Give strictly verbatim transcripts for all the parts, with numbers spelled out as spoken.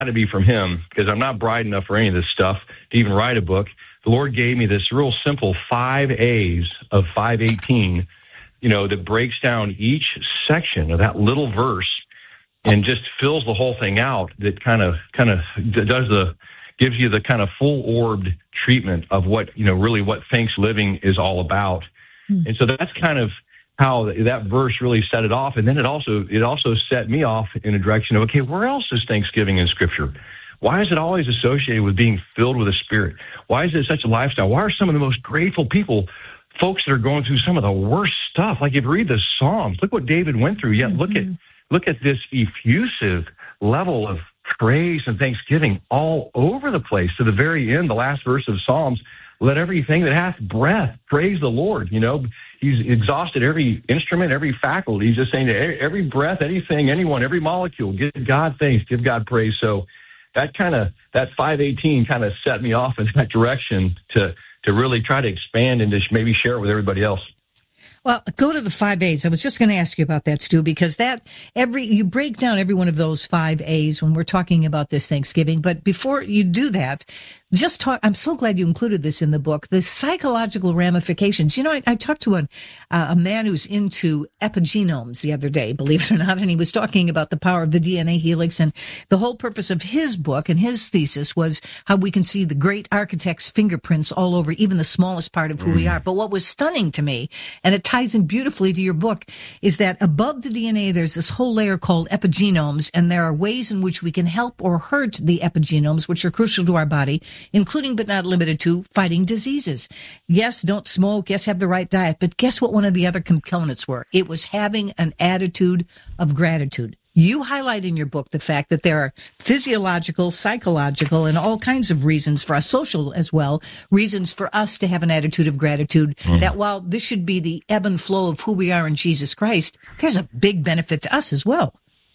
to be from him because I'm not bright enough for any of this stuff to even write a book. The Lord gave me this real simple five A's of five eighteen, you know, that breaks down each section of that little verse and just fills the whole thing out. That kind of, kind of does the, gives you the kind of full orbed treatment of what, you know, really what Thanks Living is all about. Mm. And so that's kind of how that verse really set it off. And then it also, it also set me off in a direction of, okay, where else is Thanksgiving in Scripture? Why is it always associated with being filled with the Spirit? Why is it such a lifestyle? Why are some of the most grateful people folks that are going through some of the worst stuff? Like if you read the Psalms, look what David went through. Yet mm-hmm. look at look at this effusive level of praise and thanksgiving all over the place. To the very end, the last verse of Psalms, let everything that hath breath praise the Lord. You know, he's exhausted every instrument, every faculty. He's just saying to every breath, anything, anyone, every molecule, give God thanks, give God praise. So that kind of, that five eighteen kind of set me off in that direction to, to really try to expand and to maybe share it with everybody else. Well, go to the five A's. I was just going to ask you about that, Stu, because that every, you break down every one of those five A's when we're talking about this Thanksgiving. But before you do that, just talk, I'm so glad you included this in the book, the psychological ramifications. You know, I, I talked to an, uh, a man who's into epigenomes the other day, believe it or not, and he was talking about the power of the D N A helix. And the whole purpose of his book and his thesis was how we can see the great architect's fingerprints all over even the smallest part of who mm. we are. But what was stunning to me, and it ties in beautifully to your book, is that above the D N A, there's this whole layer called epigenomes, and there are ways in which we can help or hurt the epigenomes, which are crucial to our body, including but not limited to fighting diseases. Yes, don't smoke. Yes, have the right diet. But guess what one of the other components were? It was having an attitude of gratitude. You highlight in your book the fact that there are physiological, psychological, and all kinds of reasons for us, social as well, reasons for us to have an attitude of gratitude, mm. that while this should be the ebb and flow of who we are in Jesus Christ, there's a big benefit to us as well.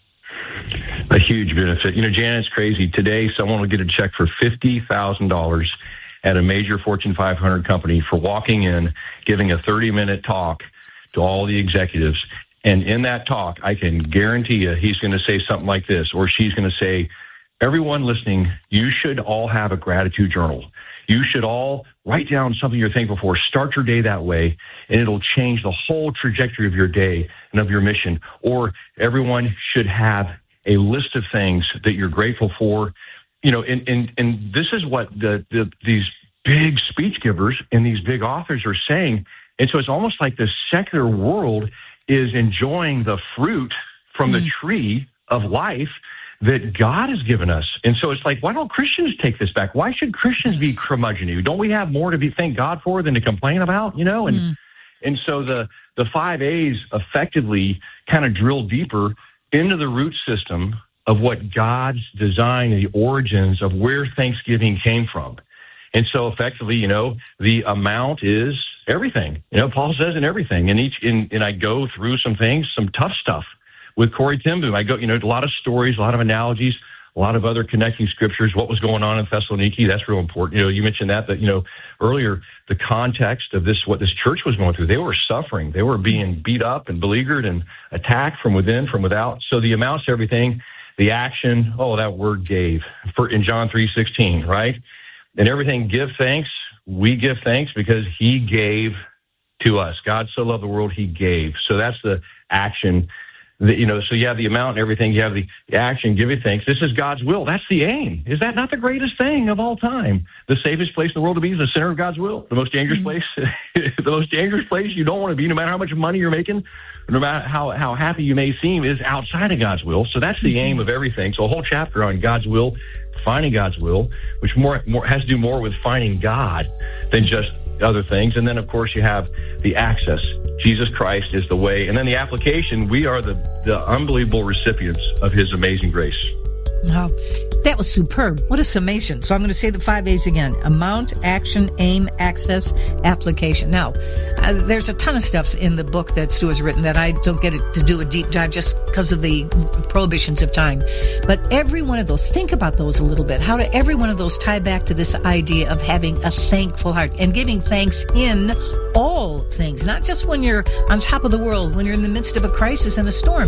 A huge benefit. You know, Jan, it's crazy. Today, someone will get a check for fifty thousand dollars at a major Fortune five hundred company for walking in, giving a thirty-minute talk to all the executives. And in that talk, I can guarantee you he's going to say something like this, or she's going to say, everyone listening, you should all have a gratitude journal. You should all write down something you're thankful for. Start your day that way, and it'll change the whole trajectory of your day and of your mission. Or everyone should have a list of things that you're grateful for. You know, and, and, and this is what the, the these big speech givers and these big authors are saying. And so it's almost like the secular world is enjoying the fruit from mm. the tree of life that God has given us. And so it's like, why don't Christians take this back? Why should Christians be curmudgeon-y? Don't we have more to be thank God for than to complain about, you know? And mm. and so the, the five A's effectively kind of drill deeper into the root system of what God's design and the origins of where Thanksgiving came from. And so effectively, you know, the amount is everything. You know, Paul says in everything. And each, in, and I go through some things, some tough stuff with Corrie ten Boom. I go, you know, a lot of stories, a lot of analogies, a lot of other connecting scriptures, what was going on in Thessaloniki. That's real important. You know, you mentioned that, that, you know, earlier, the context of this, what this church was going through. They were suffering. They were being beat up and beleaguered and attacked from within, from without. So the amounts, everything, the action, oh, that word gave for in John three sixteen, right? And everything, give thanks. We give thanks because he gave to us. God so loved the world, he gave. So that's the action. The, you know, so you have the amount and everything. You have the action, give it thanks. This is God's will. That's the aim. Is that not the greatest thing of all time? The safest place in the world to be is the center of God's will. The most dangerous place, the most dangerous place you don't want to be, no matter how much money you're making, no matter how, how happy you may seem, is outside of God's will. So that's the aim of everything. So a whole chapter on God's will, finding God's will, which more, more has to do more with finding God than just other things. And then, of course, you have the access. Jesus Christ is the way. And then the application, we are the, the unbelievable recipients of his amazing grace. Wow, that was superb. What a summation. So I'm going to say the five A's again. Amount, action, aim, access, application. Now, uh, there's a ton of stuff in the book that Stu has written that I don't get to do a deep dive just because of the prohibitions of time. But every one of those, think about those a little bit. How do every one of those tie back to this idea of having a thankful heart and giving thanks in all things, not just when you're on top of the world, when you're in the midst of a crisis and a storm.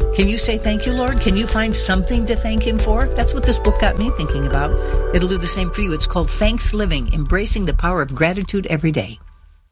Can you say thank you, Lord? Can you find something to thank Him for? That's what this book got me thinking about. It'll do the same for you. It's called Thanks Living, Embracing the Power of Gratitude Every Day.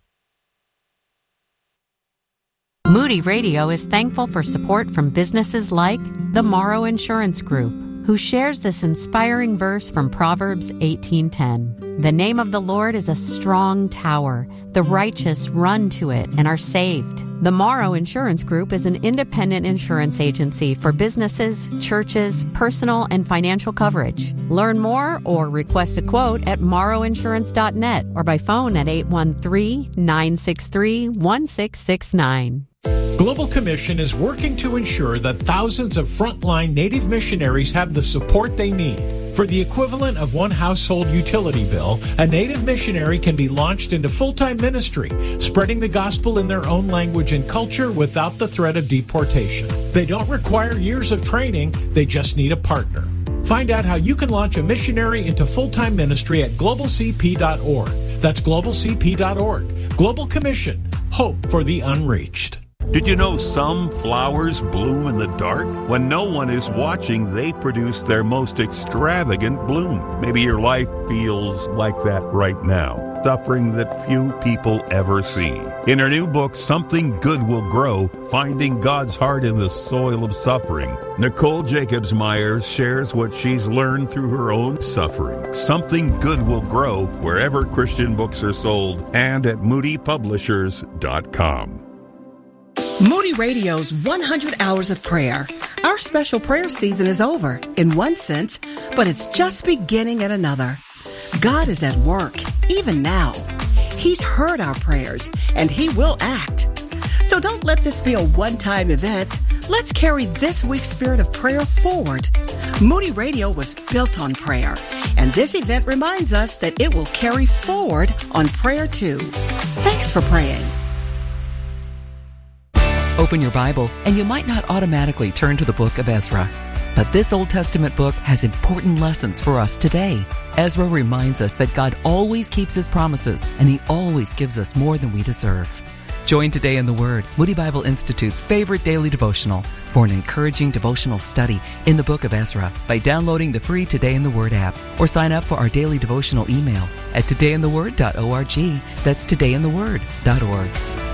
Moody Radio is thankful for support from businesses like the Morrow Insurance Group, who shares this inspiring verse from Proverbs eighteen ten. The name of the Lord is a strong tower. The righteous run to it and are saved. The Morrow Insurance Group is an independent insurance agency for businesses, churches, personal and financial coverage. Learn more or request a quote at morrow insurance dot net or by phone at eight one three, nine six three, one six six nine. Global Commission is working to ensure that thousands of frontline Native missionaries have the support they need. For the equivalent of one household utility bill, a Native missionary can be launched into full-time ministry, spreading the gospel in their own language and culture without the threat of deportation. They don't require years of training, they just need a partner. Find out how you can launch a missionary into full-time ministry at global c p dot org. That's global c p dot org. Global Commission. Hope for the unreached. Did you know some flowers bloom in the dark? When no one is watching, they produce their most extravagant bloom. Maybe your life feels like that right now, suffering that few people ever see. In her new book, Something Good Will Grow, Finding God's Heart in the Soil of Suffering, Nicole Jacobs Myers shares what she's learned through her own suffering. Something Good Will Grow wherever Christian books are sold and at moody publishers dot com. Moody Radio's one hundred Hours of Prayer. Our special prayer season is over, in one sense, but it's just beginning in another. God is at work, even now. He's heard our prayers, and He will act. So don't let this be a one-time event. Let's carry this week's spirit of prayer forward. Moody Radio was built on prayer, and this event reminds us that it will carry forward on prayer too. Thanks for praying. Open your Bible, and you might not automatically turn to the book of Ezra. But this Old Testament book has important lessons for us today. Ezra reminds us that God always keeps His promises, and He always gives us more than we deserve. Join Today in the Word, Moody Bible Institute's favorite daily devotional, for an encouraging devotional study in the book of Ezra by downloading the free Today in the Word app, or sign up for our daily devotional email at today in the word dot org. That's today in the word dot org.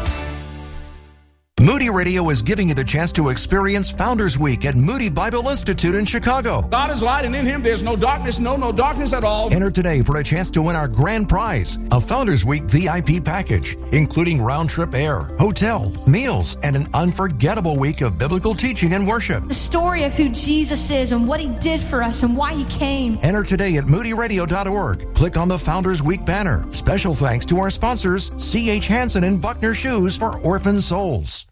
Moody Radio is giving you the chance to experience Founders Week at Moody Bible Institute in Chicago. God is light, and in Him there's no darkness, no, no darkness at all. Enter today for a chance to win our grand prize, a Founders Week V I P package, including round-trip air, hotel, meals, and an unforgettable week of biblical teaching and worship. The story of who Jesus is and what He did for us and why He came. Enter today at moody radio dot org. Click on the Founders Week banner. Special thanks to our sponsors, C H Hansen and Buckner Shoes for Orphan Souls.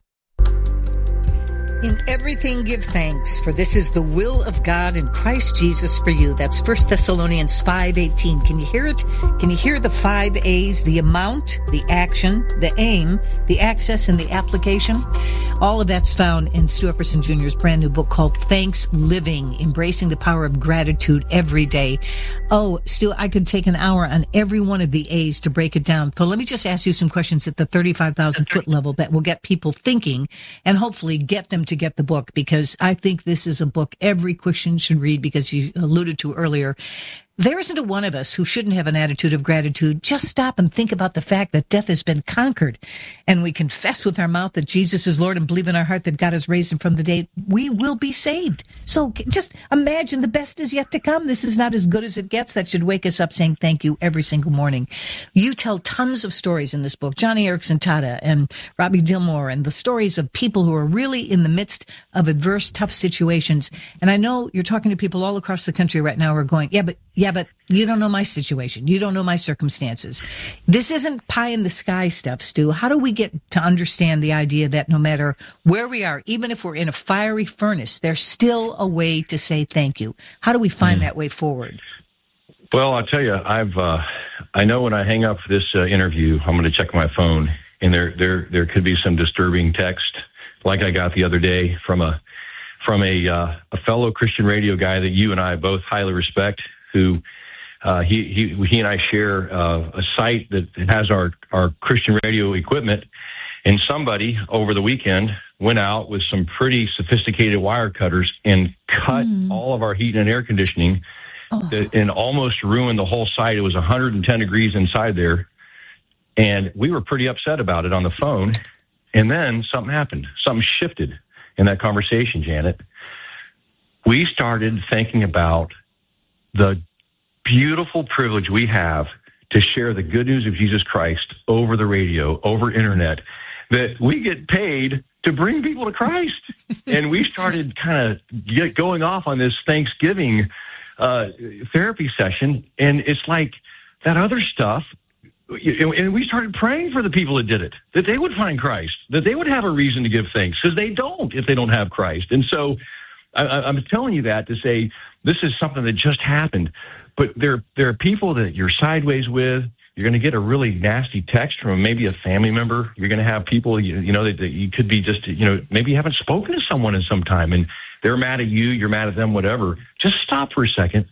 In everything give thanks, for this is the will of God in Christ Jesus for you. That's First Thessalonians five eighteen. Can you hear it? Can you hear the five A's? The amount, the action, the aim, the access, and the application. All of that's found in Stu Epperson Junior's brand new book called Thanks Living, Embracing the Power of Gratitude Every Day. Oh, Stu, I could take an hour on every one of the A's to break it down. But let me just ask you some questions at the thirty-five thousand foot level that will get people thinking and hopefully get them to get the book, because I think this is a book every Christian should read, because you alluded to earlier. There isn't a one of us who shouldn't have an attitude of gratitude. Just stop and think about the fact that death has been conquered, and we confess with our mouth that Jesus is Lord and believe in our heart that God has raised Him from the dead. We will be saved. So just imagine the best is yet to come. This is not as good as it gets. That should wake us up saying thank you every single morning. You tell tons of stories in this book. Johnny Erickson Tada and Robbie Dilmore, and the stories of people who are really in the midst of adverse, tough situations. And I know you're talking to people all across the country right now who are going, yeah, but Yeah, but you don't know my situation. You don't know my circumstances. This isn't pie in the sky stuff, Stu. How do we get to understand the idea that no matter where we are, even if we're in a fiery furnace, there's still a way to say thank you? How do we find mm. that way forward? Well, I'll tell you, I've, uh, I know when I hang up this uh, interview, I'm going to check my phone, and there, there, there could be some disturbing text, like I got the other day from a, from a, uh, a fellow Christian radio guy that you and I both highly respect, who uh, he, he he and I share uh, a site that has our, our Christian radio equipment, and somebody over the weekend went out with some pretty sophisticated wire cutters and cut mm. all of our heat and air conditioning oh. and almost ruined the whole site. It was one hundred ten degrees inside there. And we were pretty upset about it on the phone. And then something happened. Something shifted in that conversation, Janet. We started thinking about the beautiful privilege we have to share the good news of Jesus Christ over the radio, over internet, that we get paid to bring people to Christ. And we started kind of get going off on this Thanksgiving uh, therapy session. And it's like that other stuff. And we started praying for the people that did it, that they would find Christ, that they would have a reason to give thanks, because they don't if they don't have Christ. And so I, I'm telling you that to say this is something that just happened. But there, there are people that you're sideways with. You're going to get a really nasty text from maybe a family member. You're going to have people, you, you know, that, that you could be just, you know, maybe you haven't spoken to someone in some time, and they're mad at you, you're mad at them, whatever. Just stop for a second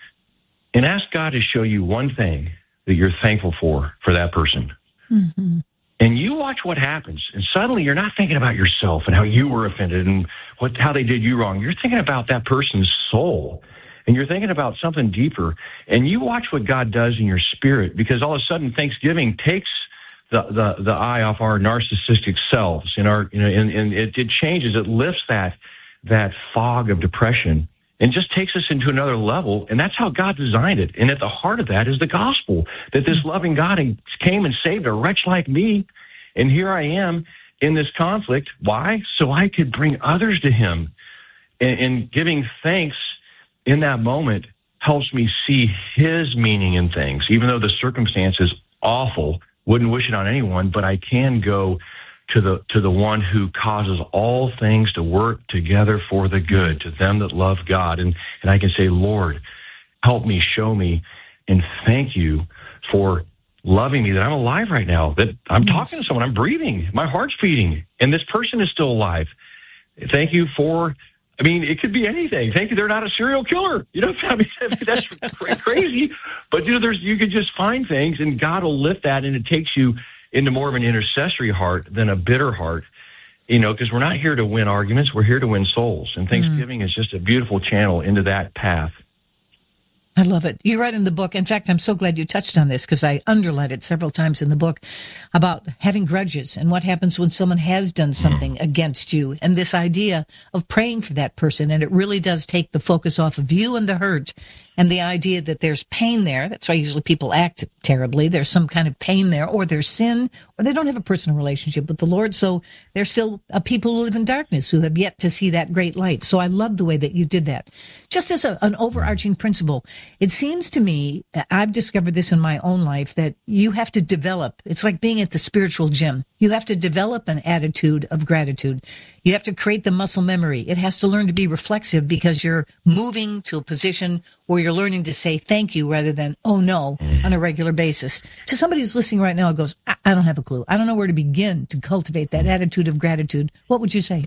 and ask God to show you one thing that you're thankful for, for that person. Mm-hmm. And you watch what happens. And suddenly you're not thinking about yourself and how you were offended and what, how they did you wrong. You're thinking about that person's soul. And you're thinking about something deeper. And you watch what God does in your spirit, because all of a sudden Thanksgiving takes the, the, the eye off our narcissistic selves. And our, you know, and, and it, it changes, it lifts that, that fog of depression and just takes us into another level. And that's how God designed it. And at the heart of that is the gospel, that this loving God came and saved a wretch like me. And here I am in this conflict. Why? So I could bring others to him. And, and giving thanks in that moment helps me see his meaning in things, even though the circumstance is awful. Wouldn't wish it on anyone, but I can go to the to the one who causes all things to work together for the good, to them that love God. And, and I can say, Lord, help me, show me, and thank you for loving me, that I'm alive right now, that I'm yes. talking to someone, I'm breathing, my heart's beating, and this person is still alive. Thank you for, I mean, it could be anything. Thank you, they're not a serial killer. You know, I mean, that's crazy. But, you know, there's you could just find things, and God will lift that, and it takes you into more of an intercessory heart than a bitter heart, you know, because we're not here to win arguments. We're here to win souls. And Thanksgiving mm. is just a beautiful channel into that path. I love it. You write in the book. In fact, I'm so glad you touched on this, because I underlined it several times in the book about having grudges and what happens when someone has done something mm. against you, and this idea of praying for that person. And it really does take the focus off of you and the hurt and the idea that there's pain there. That's why usually people act terribly. There's some kind of pain there, or there's sin, or they don't have a personal relationship with the Lord. So they're still a people who live in darkness, who have yet to see that great light. So I love the way that you did that. Just as a, an overarching principle, it seems to me, I've discovered this in my own life, that you have to develop, it's like being at the spiritual gym. You have to develop an attitude of gratitude. You have to create the muscle memory. It has to learn to be reflexive, because you're moving to a position where you're learning to say thank you rather than, oh no, on a regular basis. To somebody who's listening right now, goes, I, I don't have a clue. I don't know where to begin to cultivate that attitude of gratitude. What would you say?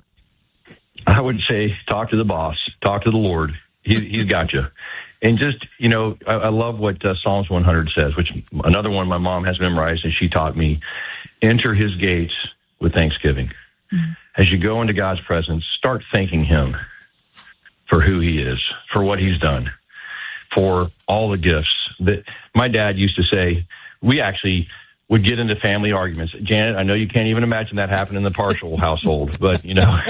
I would say, talk to the boss, talk to the Lord. He, he's got you. And just, you know, I, I love what uh, Psalms one hundred says, which another one my mom has memorized and she taught me. Enter his gates with thanksgiving. Mm-hmm. As you go into God's presence, start thanking him for who he is, for what he's done, for all the gifts that my dad used to say. We actually would get into family arguments. Janet, I know you can't even imagine that happened in the Partial household, but, you know,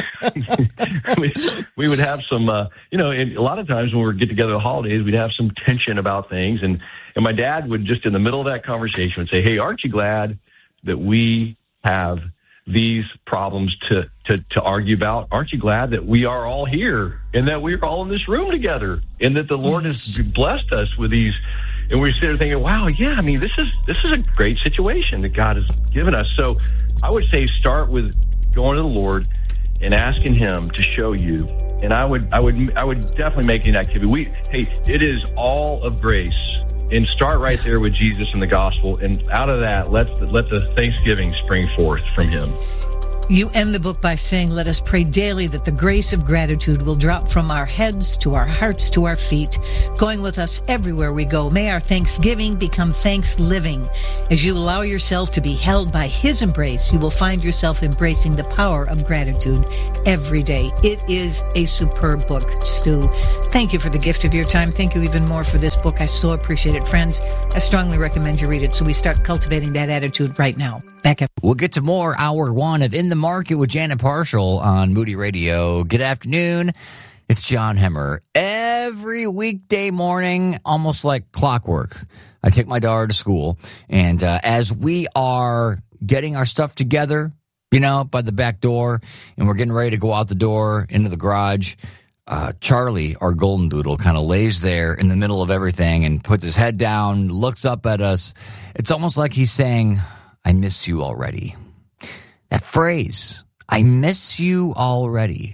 we, we would have some, uh, you know, and a lot of times when we would get together at holidays, we'd have some tension about things. And, and my dad would just in the middle of that conversation would say, hey, aren't you glad that we have these problems to, to, to argue about? Aren't you glad that we are all here and that we're all in this room together and that the Lord has blessed us with these? And we're sitting there thinking, wow, yeah, I mean, this is this is a great situation that God has given us. So I would say start with going to the Lord and asking him to show you. And I would I would I would definitely make an activity. We hey, it is all of grace. And start right there with Jesus and the gospel. And out of that, let let the thanksgiving spring forth from him. You end the book by saying, let us pray daily that the grace of gratitude will drop from our heads to our hearts to our feet, going with us everywhere we go. May our thanksgiving become thanks living. As you allow yourself to be held by His embrace, you will find yourself embracing the power of gratitude every day. It is a superb book, Stu. Thank you for the gift of your time. Thank you even more for this book. I so appreciate it. Friends, I strongly recommend you read it so we start cultivating that attitude right now. Back up. We'll get to more hour one of In the Market with Janet Parshall on Moody Radio. Good afternoon. It's John Hemmer. Every weekday morning, almost like clockwork, I take my daughter to school. And uh, as we are getting our stuff together, you know, by the back door, and we're getting ready to go out the door into the garage, uh, Charlie, our golden doodle, kind of lays there in the middle of everything and puts his head down, looks up at us. It's almost like he's saying, I miss you already. That phrase, I miss you already.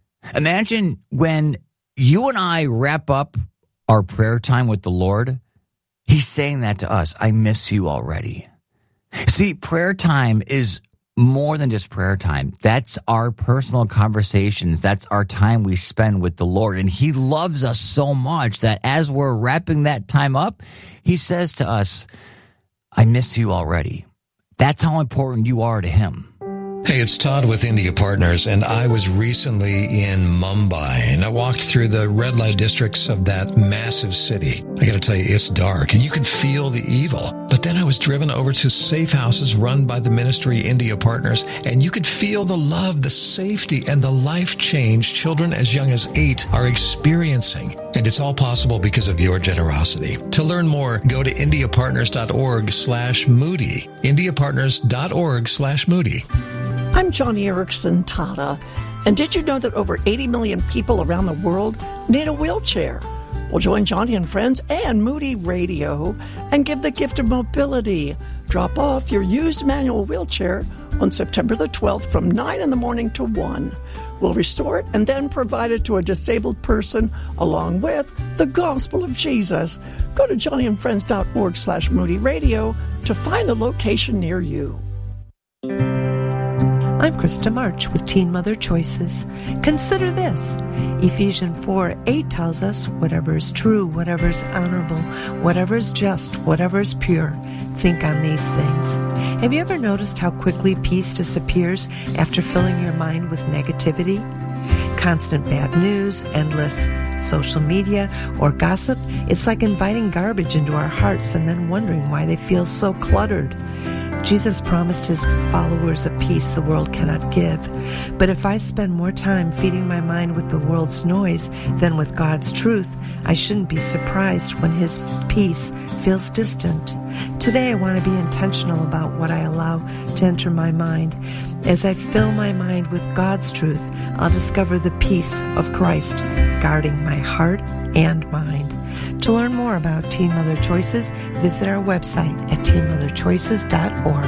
Imagine when you and I wrap up our prayer time with the Lord, He's saying that to us, I miss you already. See, prayer time is more than just prayer time. That's our personal conversations. That's our time we spend with the Lord. And He loves us so much that as we're wrapping that time up, He says to us, I miss you already. That's how important you are to Him. Hey, it's Todd with India Partners, and I was recently in Mumbai, and I walked through the red light districts of that massive city. I got to tell you, it's dark, and you can feel the evil. But then I was driven over to safe houses run by the ministry India Partners, and you could feel the love, the safety, and the life change children as young as eight are experiencing. And it's all possible because of your generosity. To learn more, go to indiapartners.org slash Moody. indiapartners.org slash Moody. I'm Johnny Erickson Tata, and did you know that over eighty million people around the world need a wheelchair? Well, join Johnny and friends and Moody Radio and give the gift of mobility. Drop off your used manual wheelchair on September the twelfth from nine in the morning to one. We'll restore it and then provide it to a disabled person along with the gospel of Jesus. Go to johnnyandfriends.org slash Moody Radio to find the location near you. I'm Krista March with Teen Mother Choices. Consider this. Ephesians four eight tells us, whatever is true, whatever is honorable, whatever is just, whatever is pure, think on these things. Have you ever noticed how quickly peace disappears after filling your mind with negativity? Constant bad news, endless social media, or gossip, it's like inviting garbage into our hearts and then wondering why they feel so cluttered. Jesus promised His followers a peace the world cannot give. But if I spend more time feeding my mind with the world's noise than with God's truth, I shouldn't be surprised when His peace feels distant. Today I want to be intentional about what I allow to enter my mind. As I fill my mind with God's truth, I'll discover the peace of Christ, guarding my heart and mind. To learn more about Teen Mother Choices, visit our website at teen mother choices dot org.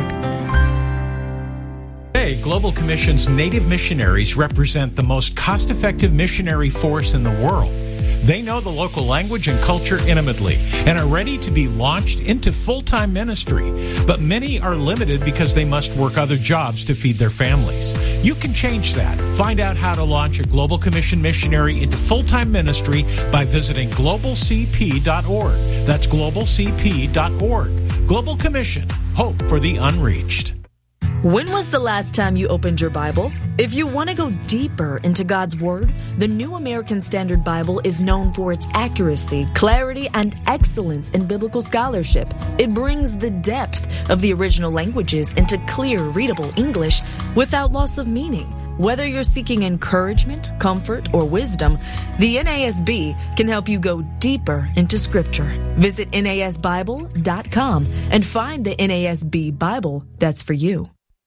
Today, Global Commission's Native missionaries represent the most cost-effective missionary force in the world. They know the local language and culture intimately and are ready to be launched into full-time ministry. But many are limited because they must work other jobs to feed their families. You can change that. Find out how to launch a Global Commission missionary into full-time ministry by visiting global c p dot org. That's global c p dot org. Global Commission. Hope for the unreached. When was the last time you opened your Bible? If you want to go deeper into God's Word, the New American Standard Bible is known for its accuracy, clarity, and excellence in biblical scholarship. It brings the depth of the original languages into clear, readable English without loss of meaning. Whether you're seeking encouragement, comfort, or wisdom, the N A S B can help you go deeper into Scripture. Visit N A S Bible dot com and find the N A S B Bible that's for you.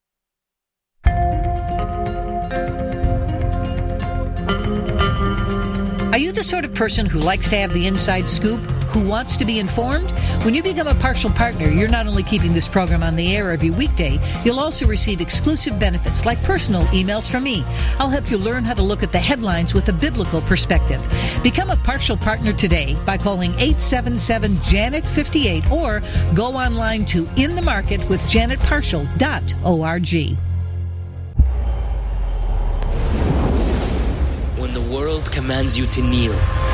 Are you the sort of person who likes to have the inside scoop, who wants to be informed? When you become a partial partner, you're not only keeping this program on the air every weekday, you'll also receive exclusive benefits like personal emails from me. I'll help you learn how to look at the headlines with a biblical perspective. Become a partial partner today by calling eight seven seven Janet fifty-eight or go online to in the market with janet partial dot org. world commands you to kneel,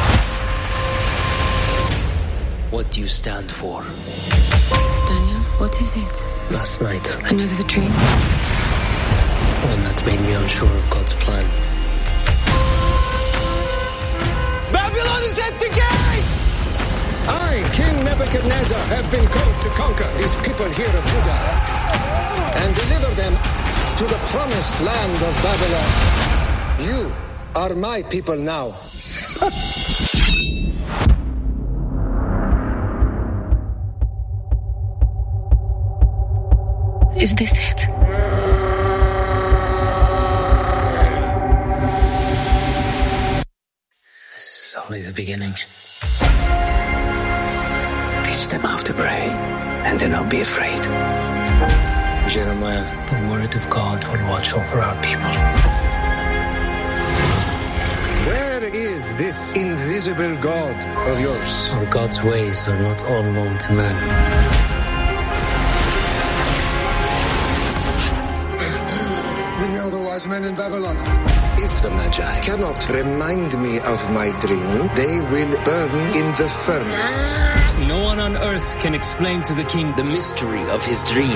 what do you stand for? Daniel, what is it? Last night, Another dream? one that made me unsure of God's plan. Babylon is at the gates! I, King Nebuchadnezzar, have been called to conquer these people here of Judah and deliver them to the promised land of Babylon. You are my people now. Is this it? This is only the beginning. Teach them how to pray, and do not be afraid. Jeremiah, the word of God will watch over our people. Where is this invisible God of yours? For God's ways are not all known to man. Bring out the wise men in Babylon. If the Magi cannot remind me of my dream, they will burn in the furnace. No one on earth can explain to the king the mystery of his dream.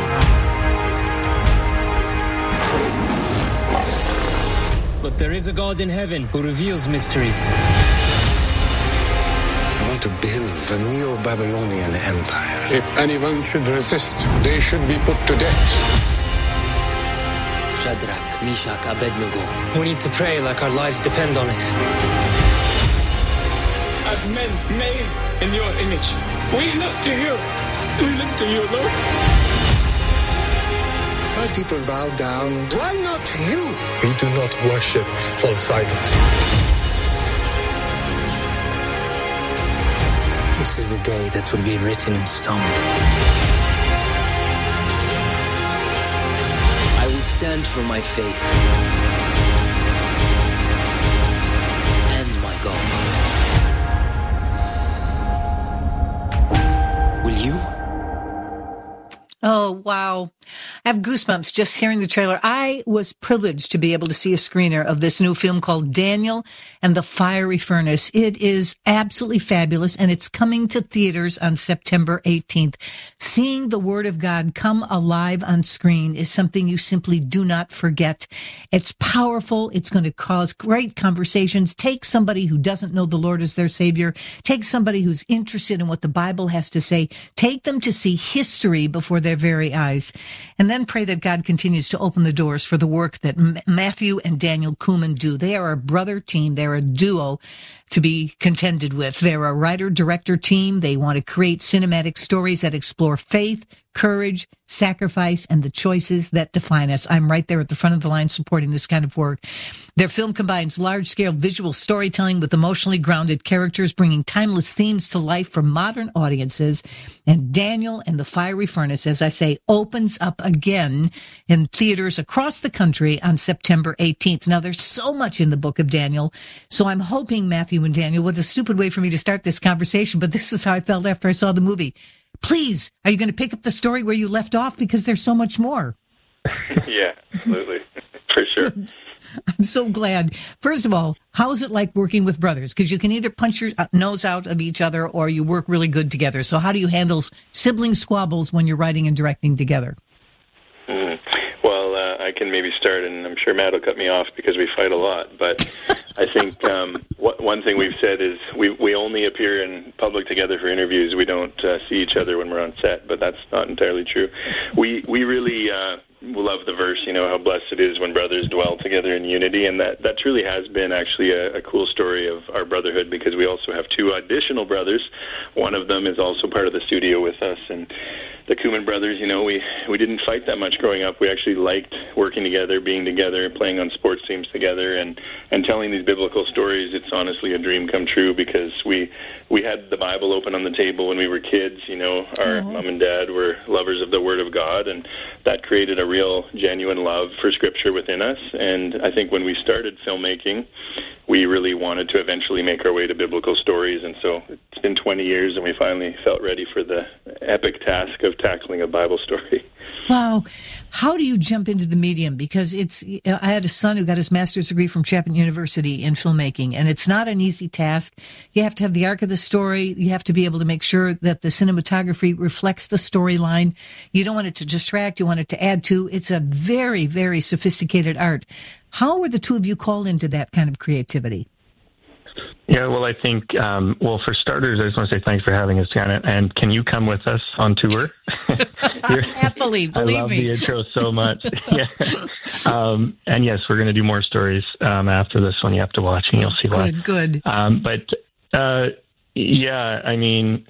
But there is a God in heaven who reveals mysteries. I want to build the Neo-Babylonian Empire. If anyone should resist, they should be put to death. Shadrach, Meshach, Abednego. We need to pray like our lives depend on it. As men made in your image, we look to you. We look to you, Lord. My people bow down. Why not you? We do not worship false idols. This is the day that will be written in stone. I will stand for my faith and my God. Will you? Oh, wow. I have goosebumps just hearing the trailer. I was privileged to be able to see a screener of this new film called Daniel and the Fiery Furnace. It is absolutely fabulous, and it's coming to theaters on September eighteenth. Seeing the Word of God come alive on screen is something you simply do not forget. It's powerful. It's going to cause great conversations. Take somebody who doesn't know the Lord as their Savior. Take somebody who's interested in what the Bible has to say. Take them to see history before their very eyes. And then pray that God continues to open the doors for the work that M- Matthew and Daniel Kuhlman do. They are a brother team. They're a duo to be contended with. They're a writer-director team. They want to create cinematic stories that explore faith, courage, sacrifice, and the choices that define us. I'm right there at the front of the line supporting this kind of work. Their film combines large-scale visual storytelling with emotionally grounded characters, bringing timeless themes to life for modern audiences. And Daniel and the Fiery Furnace, as I say, opens up again in theaters across the country on September eighteenth. Now, there's so much in the book of Daniel, so I'm hoping, Matthew and Daniel, what a stupid way for me to start this conversation, but this is how I felt after I saw the movie. Please, are you going to pick up the story where you left off? Because there's so much more. Yeah, absolutely. For sure. I'm so glad. First of all, how is it like working with brothers? Because you can either punch your nose out of each other or you work really good together. So how do you handle sibling squabbles when you're writing and directing together? Mm. Well, uh, I can maybe start, and I'm sure Matt will cut me off because we fight a lot. But I think um, what, one thing we've said is we we only appear in public together for interviews. We don't uh, see each other when we're on set, but that's not entirely true. We we really uh, love the verse, you know, how blessed it is when brothers dwell together in unity, and that that truly has been actually a, a cool story of our brotherhood, because we also have two additional brothers. One of them is also part of the studio with us, and the Kuhlman brothers, you know, we, we didn't fight that much growing up. We actually liked working together, being together, playing on sports teams together, and, and telling these biblical stories. It's honestly a dream come true, because we we had the Bible open on the table when we were kids. You know, our mm-hmm. mom and dad were lovers of the Word of God, and that created a real, genuine love for Scripture within us. And I think when we started filmmaking, we really wanted to eventually make our way to biblical stories. And so it's been twenty years, and we finally felt ready for the epic task of tackling a Bible story. Wow. How do you jump into the medium? Because it's, I had a son who got his master's degree from Chapman University in filmmaking, and it's not an easy task. You have to have the arc of the story. You have to be able to make sure that the cinematography reflects the storyline. You don't want it to distract. You want it to add to. It's a very, very sophisticated art. How were the two of you called into that kind of creativity? Yeah, well, I think, um, well, for starters, I just want to say thanks for having us, Janet. And can you come with us on tour? Happily, believe I love me. the intro so much. yeah. Um, and yes, we're going to do more stories um, after this one. You have to watch and you'll see why. Good, good. Um, but, uh, yeah, I mean,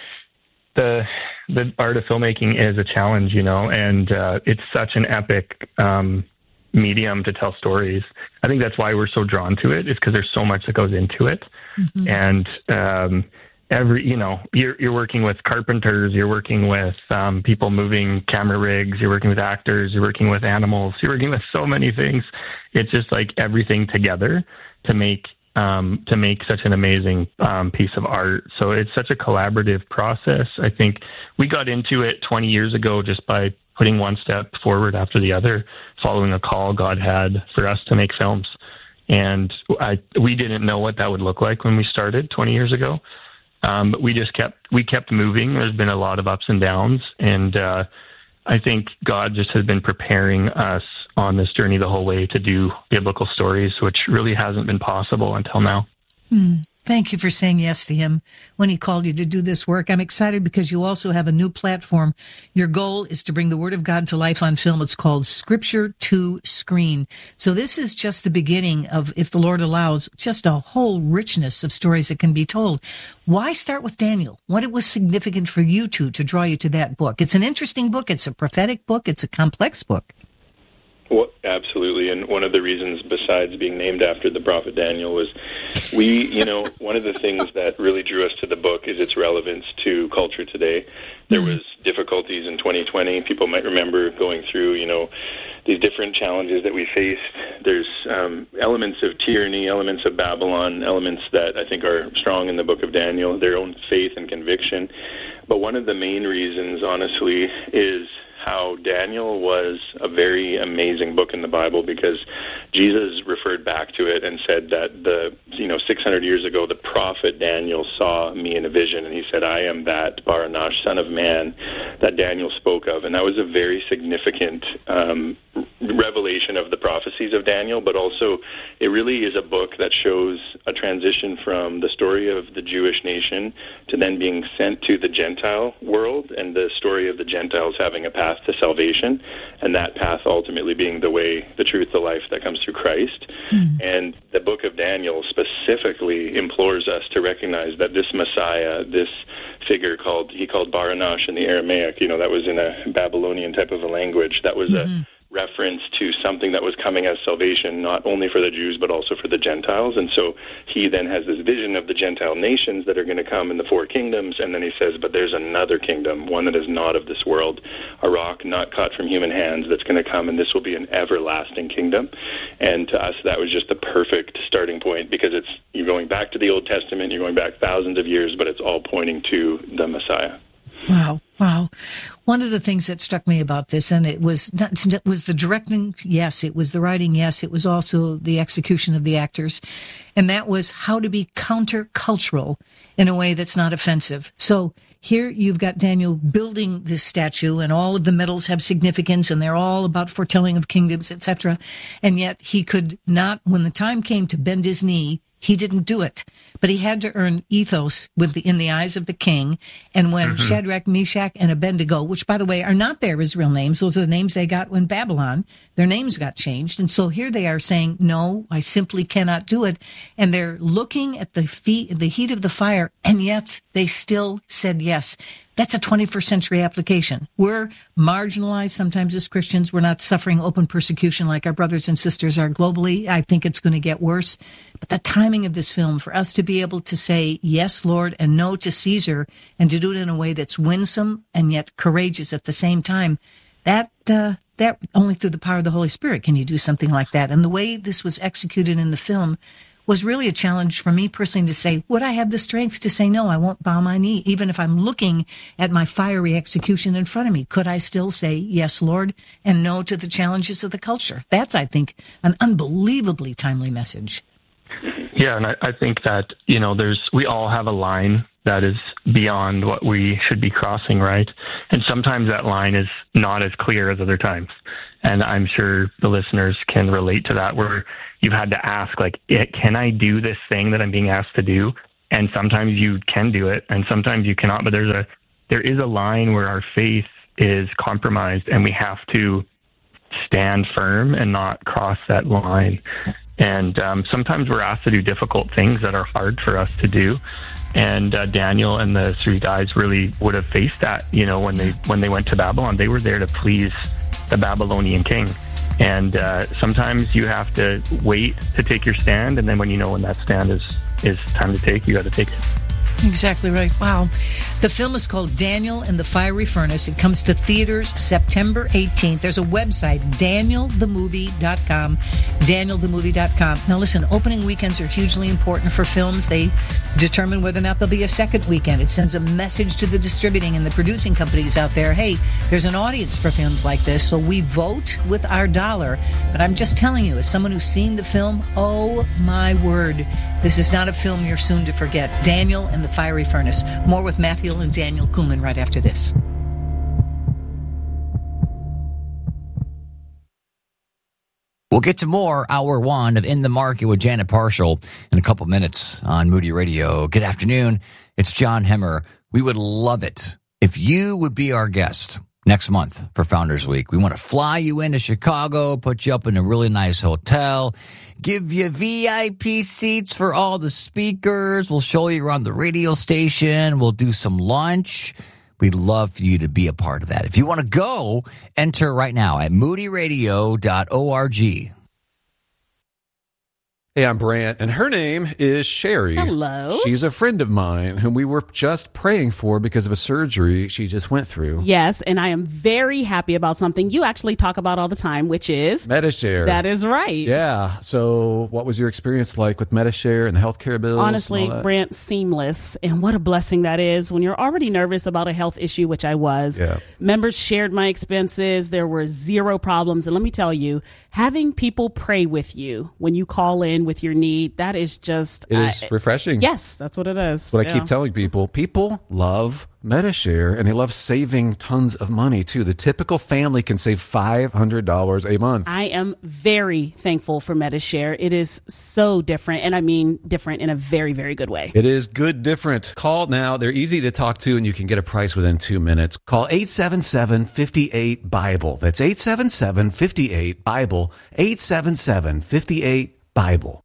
the the art of filmmaking is a challenge, you know, and uh, it's such an epic um medium to tell stories. I think that's why we're so drawn to it, is because there's so much that goes into it. Mm-hmm. And um, every, you know, you're, you're working with carpenters, you're working with um, people moving camera rigs, you're working with actors, you're working with animals, you're working with so many things. It's just like everything together to make um, to make such an amazing um, piece of art. So it's such a collaborative process. I think we got into it twenty years ago just by putting one step forward after the other, following a call God had for us to make films. And I, we didn't know what that would look like when we started twenty years ago. Um, but we just kept, we kept moving. There's been a lot of ups and downs. And uh, I think God just has been preparing us on this journey the whole way to do biblical stories, which really hasn't been possible until now. Mm. Thank you for saying yes to him when he called you to do this work. I'm excited because you also have a new platform. Your goal is to bring the Word of God to life on film. It's called Scripture to Screen. So this is just the beginning of, if the Lord allows, just a whole richness of stories that can be told. Why start with Daniel? What was significant for you two to draw you to that book? It's an interesting book. It's a prophetic book. It's a complex book. Well, absolutely. And one of the reasons, besides being named after the prophet Daniel, was we, you know, one of the things that really drew us to the book is its relevance to culture today. There was difficulties in twenty twenty. People might remember going through, you know, these different challenges that we faced. There's um, elements of tyranny, elements of Babylon, elements that I think are strong in the book of Daniel, their own faith and conviction. But one of the main reasons, honestly, is how Daniel was a very amazing book in the Bible, because Jesus referred back to it and said that the, you know, six hundred years ago, the prophet Daniel saw me in a vision, and he said, I am that Baranash, son of man, that Daniel spoke of. And that was a very significant um, revelation of the prophecies of Daniel, but also it really is a book that shows a transition from the story of the Jewish nation to then being sent to the Gentile world, and the story of the Gentiles having a path to salvation, and that path ultimately being the way, the truth, the life that comes through Christ. Mm. And the book of Daniel specifically implores us to recognize that this Messiah, this figure called, he called Baranash in the Aramaic, you know, that was in a Babylonian type of a language, that was mm-hmm. a reference to something that was coming as salvation, not only for the Jews, but also for the Gentiles. And so he then has this vision of the Gentile nations that are going to come in the four kingdoms, and then he says, but there's another kingdom, one that is not of this world, a rock not cut from human hands that's going to come, and this will be an everlasting kingdom. And to us, that was just the perfect starting point, because it's, you're going back to the Old Testament, you're going back thousands of years, but it's all pointing to the Messiah. Wow. Wow. One of the things that struck me about this, and it was not, it was the directing, yes, it was the writing, yes, it was also the execution of the actors, and that was how to be countercultural in a way that's not offensive. So here you've got Daniel building this statue, and all of the metals have significance, and they're all about foretelling of kingdoms, et cetera. And yet he could not, when the time came to bend his knee, he didn't do it, but he had to earn ethos with the, in the eyes of the king. And when mm-hmm. Shadrach, Meshach, and Abednego, which, by the way, are not their Israel names, those are the names they got when Babylon, their names got changed. And so here they are saying, no, I simply cannot do it. And they're looking at the feet, the heat of the fire, and yet they still said yes. That's a twenty-first century application. We're marginalized sometimes as Christians. We're not suffering open persecution like our brothers and sisters are globally. I think it's going to get worse. But the timing of this film, for us to be able to say yes, Lord, and no to Caesar, and to do it in a way that's winsome and yet courageous at the same time, that uh, that only through the power of the Holy Spirit can you do something like that. And the way this was executed in the film was really a challenge for me personally to say, would I have the strength to say, no, I won't bow my knee, even if I'm looking at my fiery execution in front of me? Could I still say, yes, Lord, and no to the challenges of the culture? That's, I think, an unbelievably timely message. Yeah, and I, I think that, you know, there's, we all have a line that is beyond what we should be crossing, right? And sometimes that line is not as clear as other times. And I'm sure the listeners can relate to that, where you've had to ask, like, can I do this thing that I'm being asked to do? And sometimes you can do it, and sometimes you cannot. But there's a, there is a line where our faith is compromised, and we have to stand firm and not cross that line. And um, sometimes we're asked to do difficult things that are hard for us to do. And uh, Daniel and the three guys really would have faced that. You know, when they when they went to Babylon, they were there to please the Babylonian king. And uh, sometimes you have to wait to take your stand, and then when you know when that stand is is time to take, you got to take it. Exactly right. Wow. The film is called Daniel and the Fiery Furnace. It comes to theaters September eighteenth. There's a website, daniel the movie dot com, daniel the movie dot com. Now listen, opening weekends are hugely important for films. They determine whether or not there'll be a second weekend. It sends a message to the distributing and the producing companies out there, hey, there's an audience for films like this, so we vote with our dollar. But I'm just telling you, as someone who's seen the film, oh my word, this is not a film you're soon to forget. Daniel and the Fiery Furnace. More with Matthew and Daniel Kuhlman right after this. We'll get to more hour one of In the Market with Janet Parshall in a couple minutes on Moody Radio. Good afternoon. It's John Hemmer. We would love it if you would be our guest next month for Founders Week. We want to fly you into Chicago, put you up in a really nice hotel, give you V I P seats for all the speakers. We'll show you around the radio station. We'll do some lunch. We'd love for you to be a part of that. If you want to go, enter right now at moody radio dot org. Hey, I'm Brant, and her name is Sherry. Hello. She's a friend of mine whom we were just praying for because of a surgery she just went through. Yes, and I am very happy about something you actually talk about all the time, which is Medi-Share. That is right. Yeah. So what was your experience like with Medi-Share and the healthcare bills? Honestly, Brant, seamless. And what a blessing that is when you're already nervous about a health issue, which I was. Yeah. Members shared my expenses. There were zero problems. And let me tell you, having people pray with you when you call in with your need, that is just... It is uh, refreshing. Yes, that's what it is. What yeah. I keep telling people, people love Medi-Share, and they love saving tons of money, too. The typical family can save five hundred dollars a month. I am very thankful for Medi-Share. It is so different, and I mean different in a very, very good way. It is good different. Call now. They're easy to talk to, and you can get a price within two minutes. Call eight seven seven, five eight, BIBLE. That's eight seven seven, five eight, BIBLE. eight seven seven, five eight, BIBLE.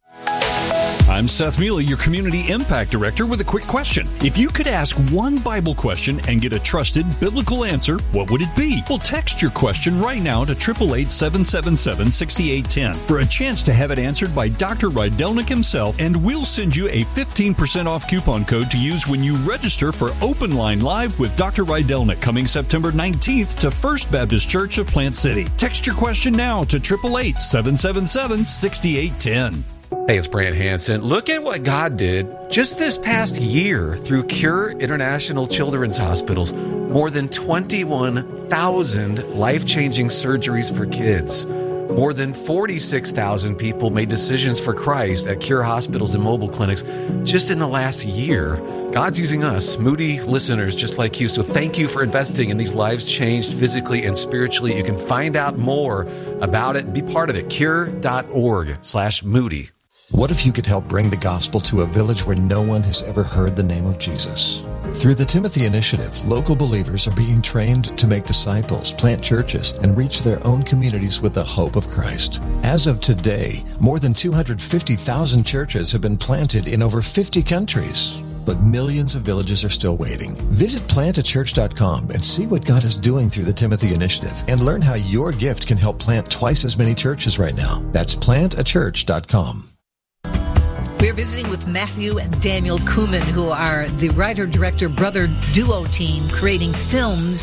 I'm Seth Mealy, your Community Impact Director, with a quick question. If you could ask one Bible question and get a trusted biblical answer, what would it be? Well, text your question right now to eight eight eight, seven seven seven, six eight one zero for a chance to have it answered by Doctor Rydelnik himself, and we'll send you a fifteen percent off coupon code to use when you register for Open Line Live with Doctor Rydelnik coming September nineteenth to First Baptist Church of Plant City. Text your question now to eight eight eight, seven seven seven, six eight one zero. Hey, it's Brant Hansen. Look at what God did just this past year through Cure International Children's Hospitals. More than twenty-one thousand life-changing surgeries for kids. More than forty-six thousand people made decisions for Christ at Cure hospitals and mobile clinics just in the last year. God's using us, Moody listeners just like you. So thank you for investing in these lives changed physically and spiritually. You can find out more about it and be part of it. Cure.org slash Moody. What if you could help bring the gospel to a village where no one has ever heard the name of Jesus? Through the Timothy Initiative, local believers are being trained to make disciples, plant churches, and reach their own communities with the hope of Christ. As of today, more than two hundred fifty thousand churches have been planted in over fifty countries. But millions of villages are still waiting. Visit plant a church dot com and see what God is doing through the Timothy Initiative and learn how your gift can help plant twice as many churches right now. That's plant a church dot com. We're visiting with Matthew and Daniel Kuhlman, who are the writer-director brother duo team creating films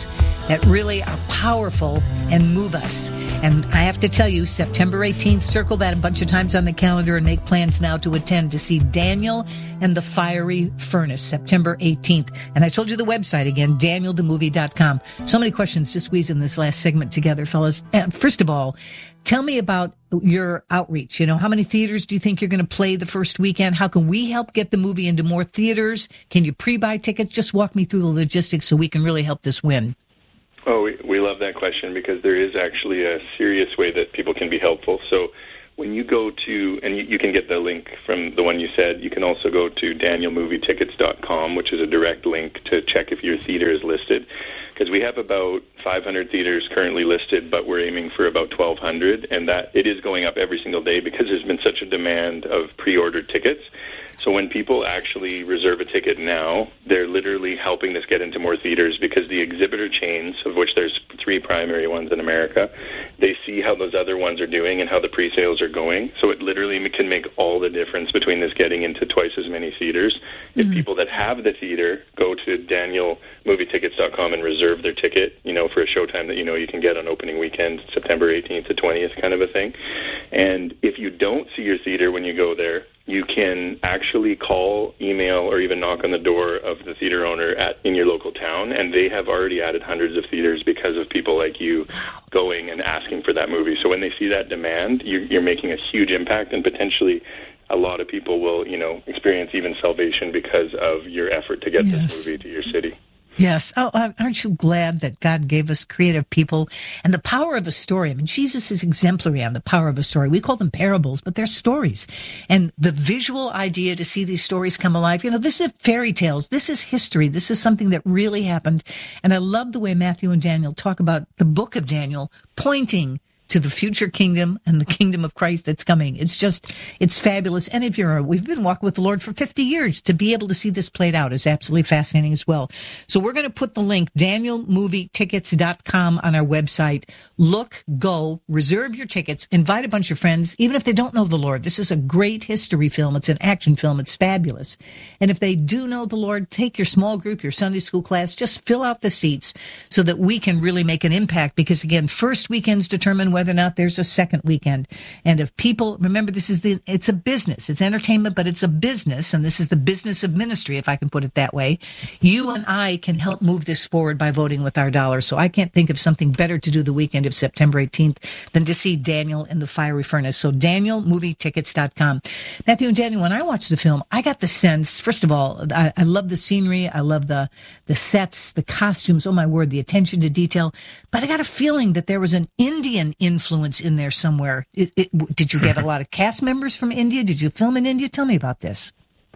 that really are powerful and move us. And I have to tell you, September eighteenth, circle that a bunch of times on the calendar and make plans now to attend to see Daniel and the Fiery Furnace, September eighteenth. And I told you the website again, daniel the movie dot com. So many questions to squeeze in this last segment together, fellas. And first of all, tell me about your outreach. You know, how many theaters do you think you're going to play the first weekend? How can we help get the movie into more theaters? Can you pre-buy tickets? Just walk me through the logistics so we can really help this win. Oh, we, we love that question because there is actually a serious way that people can be helpful. So when you go to, and you, you can get the link from the one you said, you can also go to daniel movie tickets dot com, which is a direct link to check if your theater is listed. Because we have about five hundred theaters currently listed, but we're aiming for about twelve hundred, and that it is going up every single day because there's been such a demand of pre-ordered tickets. So when people actually reserve a ticket now, they're literally helping us get into more theaters because the exhibitor chains, of which there's three primary ones in America, they see how those other ones are doing and how the pre-sales are going. So it literally can make all the difference between this getting into twice as many theaters. Mm-hmm. If people that have the theater go to daniel movie tickets dot com and reserve their ticket, you know, for a showtime that you know you can get on opening weekend, September eighteenth to twentieth kind of a thing. And if you don't see your theater when you go there, you can actually call, email, or even knock on the door of the theater owner at in your local town, and they have already added hundreds of theaters because of people like you going and asking for that movie. So when they see that demand, you're, you're making a huge impact, and potentially a lot of people will, you know, experience even salvation because of your effort to get yes. this movie to your city. Yes. Oh, aren't you glad that God gave us creative people and the power of a story? I mean, Jesus is exemplary on the power of a story. We call them parables, but they're stories. And the visual idea to see these stories come alive, you know, this is fairy tales. This is history. This is something that really happened. And I love the way Matthew and Daniel talk about the book of Daniel pointing to the future kingdom and the kingdom of Christ that's coming. It's just, it's fabulous. And if you're, a, we've been walking with the Lord for fifty years. To be able to see this played out is absolutely fascinating as well. So we're going to put the link, daniel movie tickets dot com, on our website. Look, go, reserve your tickets, invite a bunch of friends, even if they don't know the Lord. This is a great history film. It's an action film. It's fabulous. And if they do know the Lord, take your small group, your Sunday school class, just fill out the seats so that we can really make an impact. Because again, first weekends determine whether or not there's a second weekend. And if people, remember, this is the, it's a business. It's entertainment, but it's a business. And this is the business of ministry, if I can put it that way. You and I can help move this forward by voting with our dollars. So I can't think of something better to do the weekend of September eighteenth than to see Daniel in the Fiery Furnace. So daniel movie tickets dot com. Matthew and Daniel, when I watched the film, I got the sense, first of all, I, I love the scenery. I love the, the sets, the costumes. Oh my word, the attention to detail. But I got a feeling that there was an Indian influence in there somewhere. It, it, did you get a lot of cast members from India? Did you film in India? Tell me about this.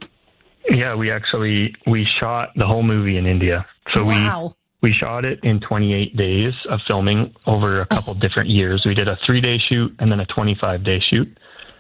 Yeah, we actually, we shot the whole movie in India. So wow. we, we shot it in twenty-eight days of filming over a couple different years. We did a three-day shoot and then a twenty-five day shoot.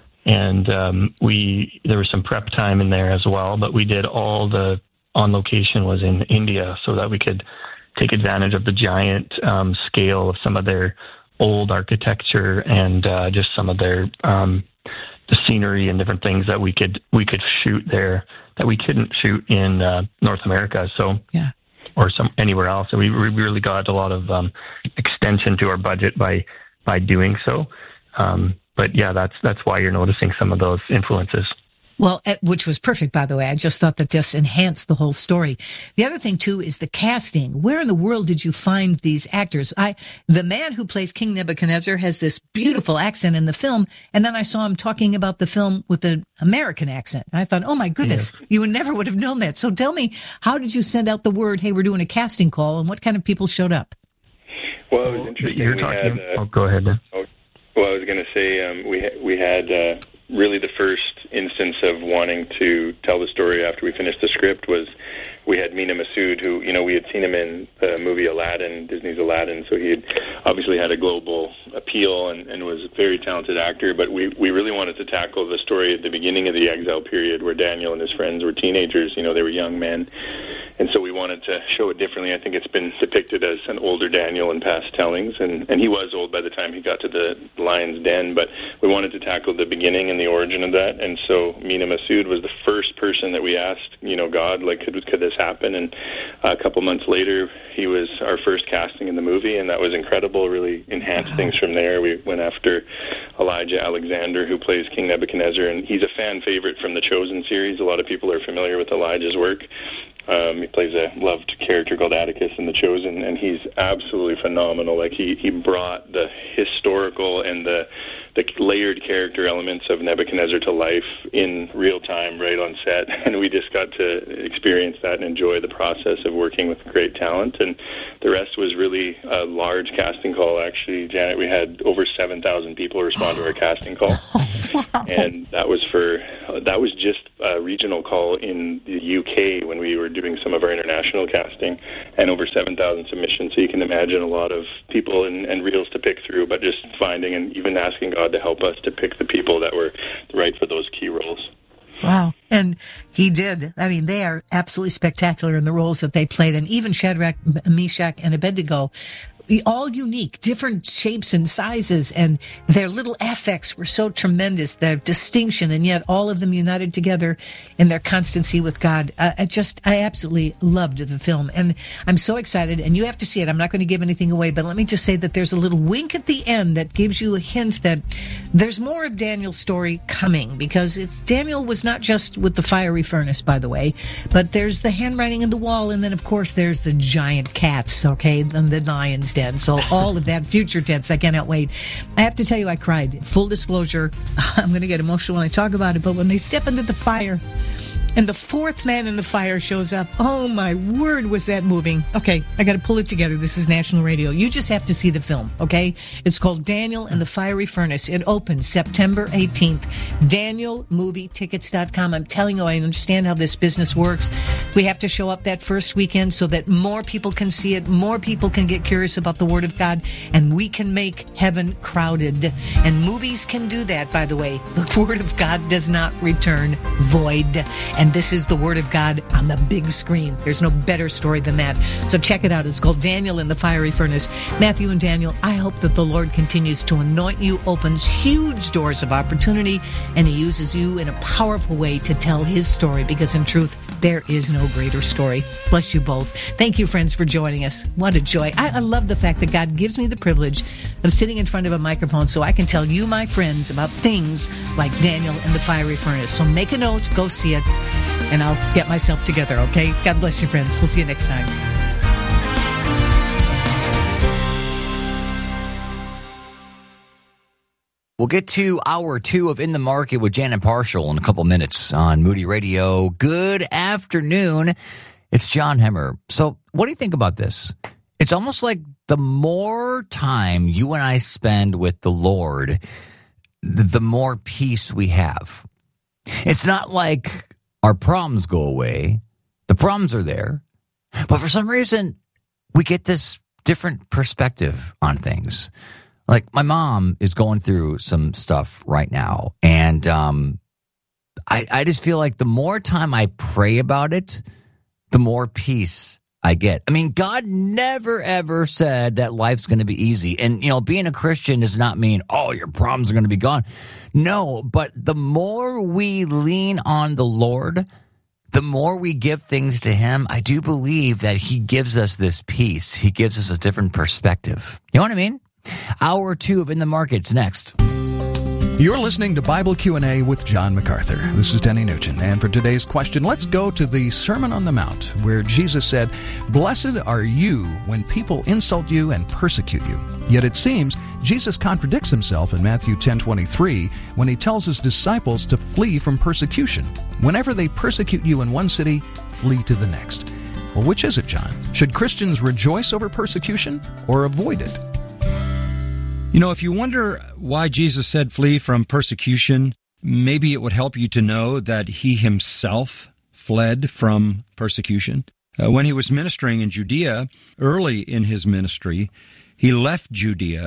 And um, we, there was some prep time in there as well, but we did all the on location was in India so that we could take advantage of the giant um, scale of some of their old architecture and uh, just some of their um, the scenery and different things that we could we could shoot there that we couldn't shoot in uh, North America. So yeah, or some anywhere else. So we, we really got a lot of um, extension to our budget by by doing so. Um, but yeah, that's that's why you're noticing some of those influences. Well, which was perfect, by the way. I just thought that this enhanced the whole story. The other thing, too, is the casting. Where in the world did you find these actors? I, the man who plays King Nebuchadnezzar has this beautiful accent in the film, and then I saw him talking about the film with an American accent. And I thought, oh, my goodness, yeah. You never would have known that. So tell me, how did you send out the word, hey, we're doing a casting call, and what kind of people showed up? Well, it was interesting. You're we talking, had, uh, oh, go ahead. Oh, well, I was going to say um, we, ha- we had... Uh, really the first instance of wanting to tell the story after we finished the script was we had Mina Massoud, who, you know, we had seen him in the movie Aladdin, Disney's Aladdin, so he had obviously had a global appeal and, and was a very talented actor, but we, we really wanted to tackle the story at the beginning of the exile period where Daniel and his friends were teenagers, you know, they were young men, and so we wanted to show it differently. I think it's been depicted as an older Daniel in past tellings, and, and he was old by the time he got to the lion's den, but we wanted to tackle the beginning and the origin of that. And so Mina Masood was the first person that we asked, you know, God, like, could, could this happen? And a couple months later, he was our first casting in the movie, and that was incredible, really enhanced things from there. We went after Elijah Alexander, who plays King Nebuchadnezzar, and he's a fan favorite from the Chosen series. A lot of people are familiar with Elijah's work. Um, he plays a loved character called Atticus in The Chosen, and he's absolutely phenomenal. Like, he, he brought the historical and the the layered character elements of Nebuchadnezzar to life in real time, right on set, and we just got to experience that and enjoy the process of working with great talent. And the rest was really a large casting call. Actually, Janet, we had over seven thousand people respond to our casting call, and that was for that was just a regional call in the U K when we were doing some of our international casting, and over seven thousand submissions. So you can imagine a lot of people and, and reels to pick through, but just finding and even asking God to help us to pick the people that were right for those key roles. Wow. And he did. I mean, they are absolutely spectacular in the roles that they played. And even Shadrach, Meshach, and Abednego, all unique, different shapes and sizes, and their little affects were so tremendous, their distinction, and yet all of them united together in their constancy with God. Uh, I just, I absolutely loved the film, and I'm so excited, and you have to see it. I'm not going to give anything away, but let me just say that there's a little wink at the end that gives you a hint that there's more of Daniel's story coming, because it's Daniel was not just with the fiery furnace, by the way, but there's the handwriting in the wall, and then, of course, there's the giant cats, okay, and the lion's den. So all of that, future tense, I cannot wait. I have to tell you, I cried. Full disclosure, I'm going to get emotional when I talk about it, but when they step into the fire and the fourth man in the fire shows up, oh my word, was that moving. Okay, I got to pull it together. This is national radio. You just have to see the film, okay? It's called Daniel and the Fiery Furnace. It opens September eighteenth. Daniel Movie Tickets dot com. I'm telling you, I understand how this business works. We have to show up that first weekend so that more people can see it, more people can get curious about the Word of God, and we can make heaven crowded. And movies can do that, by the way. The Word of God does not return void. And this is the Word of God on the big screen. There's no better story than that. So check it out. It's called Daniel in the Fiery Furnace. Matthew and Daniel, I hope that the Lord continues to anoint you, opens huge doors of opportunity, and He uses you in a powerful way to tell His story, because in truth, there is no greater story. Bless you both. Thank you, friends, for joining us. What a joy. I, I love the fact that God gives me the privilege of sitting in front of a microphone so I can tell you, my friends, about things like Daniel and the Fiery Furnace. So make a note, go see it, and I'll get myself together, okay? God bless you, friends. We'll see you next time. We'll get to hour two of In the Market with Janet Parshall in a couple minutes on Moody Radio. Good afternoon. It's John Hemmer. So what do you think about this? It's almost like the more time you and I spend with the Lord, the more peace we have. It's not like our problems go away. The problems are there. But for some reason, we get this different perspective on things. Like, my mom is going through some stuff right now, and um, I, I just feel like the more time I pray about it, the more peace I get. I mean, God never, ever said that life's going to be easy. And, you know, being a Christian does not mean, oh, your problems are going to be gone. No, but the more we lean on the Lord, the more we give things to Him, I do believe that He gives us this peace. He gives us a different perspective. You know what I mean? Hour two of In the Market's next. You're listening to Bible Q and A with John MacArthur. This is Denny Nugent, and for today's question, let's go to the Sermon on the Mount, where Jesus said, "Blessed are you when people insult you and persecute you." Yet it seems Jesus contradicts Himself in Matthew ten twenty-three when He tells His disciples to flee from persecution. Whenever they persecute you in one city, flee to the next. Well, which is it, John? Should Christians rejoice over persecution or avoid it? You know, if you wonder why Jesus said flee from persecution, maybe it would help you to know that He Himself fled from persecution. Uh, when He was ministering in Judea, early in His ministry, He left Judea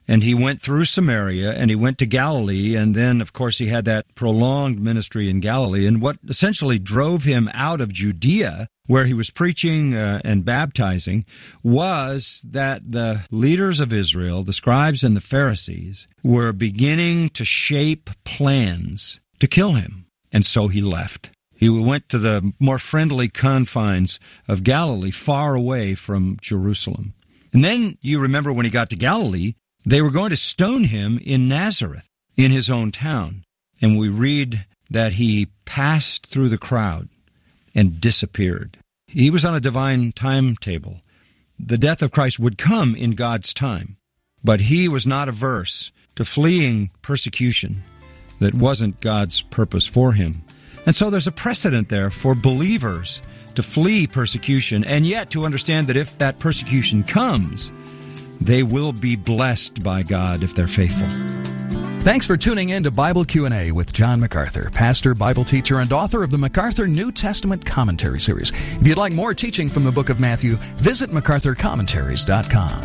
And he went through Samaria, and he went to Galilee, and then, of course, he had that prolonged ministry in Galilee. And what essentially drove him out of Judea, where he was preaching uh, and baptizing, was that the leaders of Israel, the scribes and the Pharisees, were beginning to shape plans to kill him. And so he left. He went to the more friendly confines of Galilee, far away from Jerusalem. And then you remember when he got to Galilee, they were going to stone him in Nazareth, in his own town. And we read that he passed through the crowd and disappeared. He was on a divine timetable. The death of Christ would come in God's time, but he was not averse to fleeing persecution that wasn't God's purpose for him. And so there's a precedent there for believers to flee persecution, and yet to understand that if that persecution comes, they will be blessed by God if they're faithful. Thanks for tuning in to Bible Q and A with John MacArthur, pastor, Bible teacher, and author of the MacArthur New Testament Commentary Series. If you'd like more teaching from the book of Matthew, visit macarthur commentaries dot com.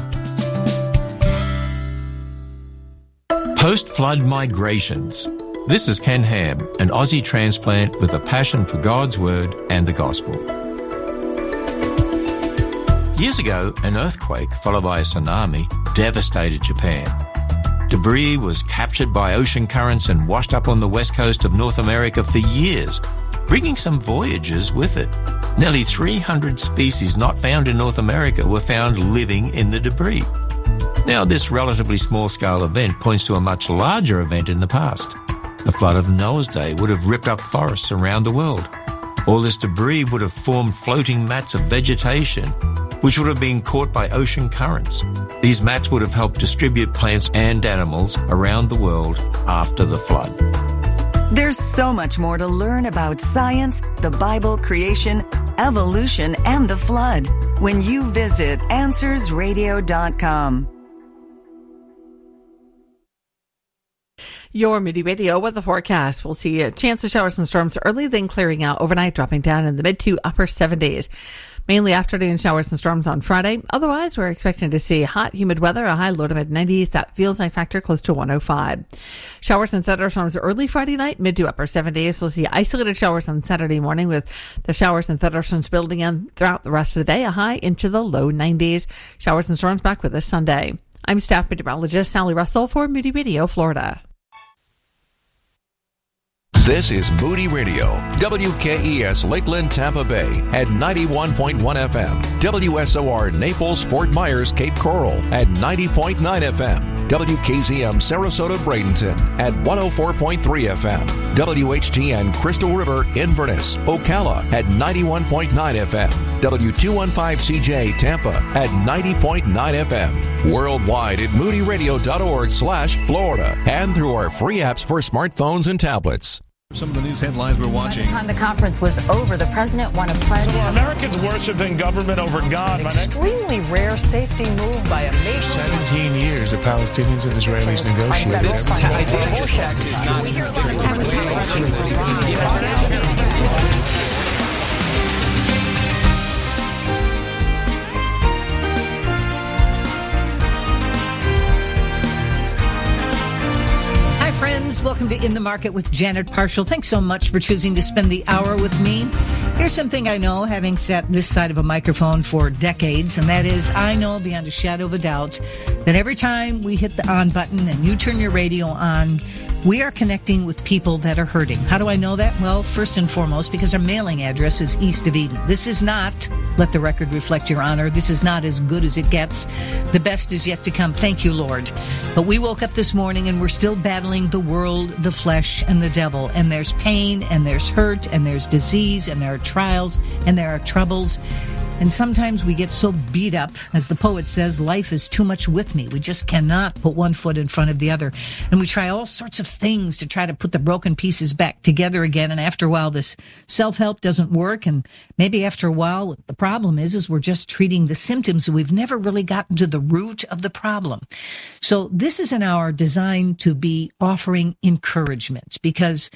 Post-flood migrations. This is Ken Ham, an Aussie transplant with a passion for God's Word and the Gospel. Years ago, an earthquake followed by a tsunami devastated Japan. Debris was captured by ocean currents and washed up on the west coast of North America for years, bringing some voyagers with it. Nearly three hundred species not found in North America were found living in the debris. Now, this relatively small-scale event points to a much larger event in the past. The flood of Noah's day would have ripped up forests around the world. All this debris would have formed floating mats of vegetation, which would have been caught by ocean currents. These mats would have helped distribute plants and animals around the world after the flood. There's so much more to learn about science, the Bible, creation, evolution, and the flood when you visit answers radio dot com. Your Moody Radio weather forecast. We'll see a chance of showers and storms early, then clearing out overnight, dropping down in the mid to upper seventies. Mainly afternoon showers and storms on Friday. Otherwise, we're expecting to see hot, humid weather, a high low to mid nineties. That feels night factor close to one oh five. Showers and thunderstorms early Friday night, mid to upper seventies. We'll see isolated showers on Saturday morning with the showers and thunderstorms building in throughout the rest of the day, a high into the low nineties. Showers and storms back with us Sunday. I'm staff meteorologist Sally Russell for Moody Radio, Florida. This is Moody Radio, W K E S Lakeland, Tampa Bay at ninety-one point one F M, W S O R Naples, Fort Myers, Cape Coral at ninety point nine F M, W K Z M Sarasota, Bradenton at one oh four point three F M, W H G N Crystal River, Inverness, Ocala at ninety-one point nine F M, W two fifteen C J Tampa at ninety point nine F M, worldwide at moody radio dot org slash Florida, and through our free apps for smartphones and tablets. Some of the news headlines we're watching. By the time the conference was over, the president won a pledge. So are Americans worshiping government over God? Extremely rare safety move by a nation. seventeen years the Palestinians and Israelis negotiated. We hear a lot of Friends, welcome to In the Market with Janet Parshall. Thanks so much for choosing to spend the hour with me. Here's something I know, having sat this side of a microphone for decades, and that is I know beyond a shadow of a doubt that every time we hit the on button and you turn your radio on, we are connecting with people that are hurting. How do I know that? Well, first and foremost, because our mailing address is East of Eden. This is not, let the record reflect your honor, this is not as good as it gets. The best is yet to come. Thank you, Lord. But we woke up this morning and we're still battling the world, the flesh, and the devil. And there's pain, and there's hurt, and there's disease, and there are trials, and there are troubles. And sometimes we get so beat up, as the poet says, life is too much with me. We just cannot put one foot in front of the other. And we try all sorts of things to try to put the broken pieces back together again. And after a while, this self-help doesn't work. And maybe after a while, what the problem is, is we're just treating the symptoms. And we've never really gotten to the root of the problem. So this is an hour designed to be offering encouragement, because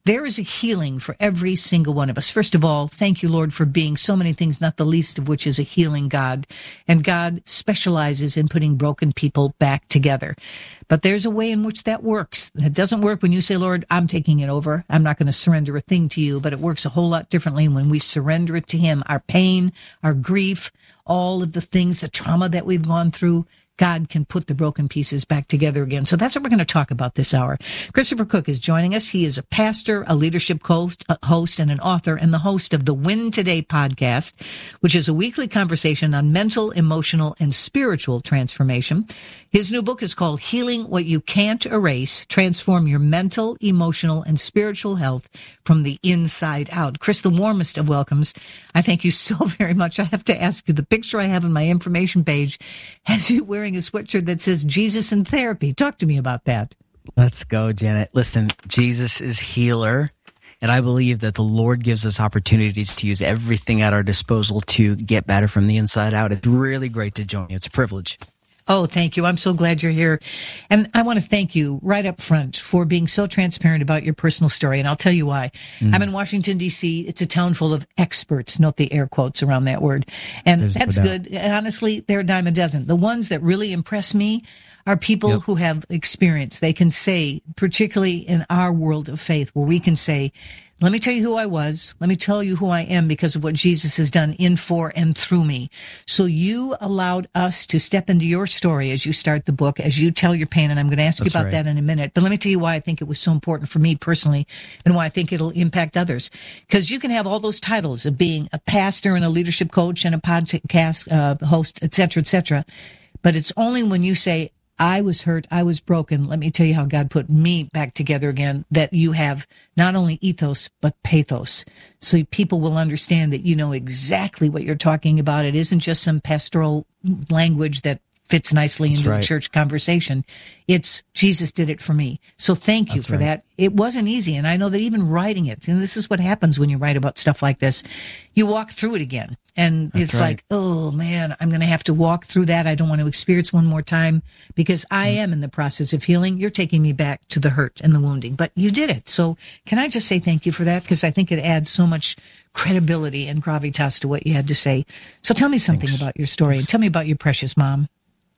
There is a healing for every single one of us. First of all, thank you, Lord, for being so many things, not the least of which is a healing God. And God specializes in putting broken people back together. But there's a way in which that works. It doesn't work when you say, Lord, I'm taking it over. I'm not going to surrender a thing to you. But it works a whole lot differently when we surrender it to him. Our pain, our grief, all of the things, the trauma that we've gone through, God can put the broken pieces back together again. So that's what we're going to talk about this hour. Christopher Cook is joining us. He is a pastor, a leadership host, a host, and an author, and the host of the Win Today podcast, which is a weekly conversation on mental, emotional, and spiritual transformation. His new book is called Healing What You Can't Erase, Transform Your Mental, Emotional, and Spiritual Health from the Inside Out. Chris, the warmest of welcomes. I thank you so very much. I have to ask you, the picture I have on my information page has you wearing a sweatshirt that says Jesus in Therapy. Talk to me about that. Let's go, Janet. Listen, Jesus is healer, and I believe that the Lord gives us opportunities to use everything at our disposal to get better from the inside out. It's really great to join you. It's a privilege. Oh, thank you. I'm so glad you're here. And I want to thank you right up front for being so transparent about your personal story. And I'll tell you why. Mm. I'm in Washington, D C. It's a town full of experts. Note the air quotes around that word. And There's that's no good. Honestly, they're a dime a dozen. The ones that really impress me are people yep. who have experience. They can say, particularly in our world of faith, where we can say, let me tell you who I was. Let me tell you who I am because of what Jesus has done in, for, and through me. So you allowed us to step into your story as you start the book, as you tell your pain, and I'm going to ask That's you about right. that in a minute. But let me tell you why I think it was so important for me personally and why I think it'll impact others. Because you can have all those titles of being a pastor and a leadership coach and a podcast uh, host, et cetera, et cetera. But it's only when you say, I was hurt, I was broken, let me tell you how God put me back together again, that you have not only ethos, but pathos. So people will understand that you know exactly what you're talking about. It isn't just some pastoral language that fits nicely That's into right. a church conversation. It's Jesus did it for me. So thank you That's for right. that. It wasn't easy. And I know that even writing it, and this is what happens when you write about stuff like this, you walk through it again. And That's it's right. like, oh man, I'm going to have to walk through that. I don't want to experience one more time because I mm. am in the process of healing. You're taking me back to the hurt and the wounding, but you did it. So can I just say thank you for that? Because I think it adds so much credibility and gravitas to what you had to say. So tell me something Thanks. about your story and tell me about your precious mom.